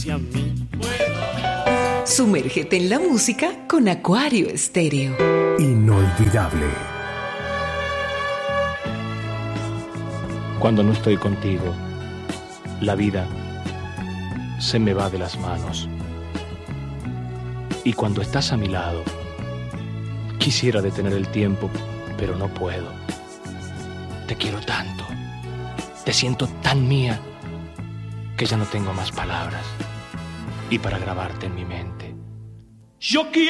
Sumérgete en la música con Acuario Estéreo. Inolvidable. Cuando no estoy contigo, la vida se me va de las manos. Y cuando estás a mi lado, quisiera detener el tiempo, pero no puedo. Te quiero tanto, te siento tan mía, que ya no tengo más palabras. Y para grabarte en mi mente, yo quiero